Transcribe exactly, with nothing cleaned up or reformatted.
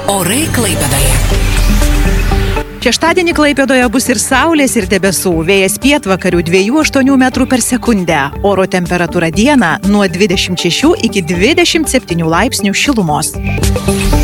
Orai Klaipėdoje. Šeštadienį Klaipėdoje bus ir saulės, ir debesų. Vėjas pietvakarių dviejų aštuonių metrų per sekundę. Oro temperatūra dieną nuo dvidešimt šešių iki dvidešimt septynių laipsnių šilumos.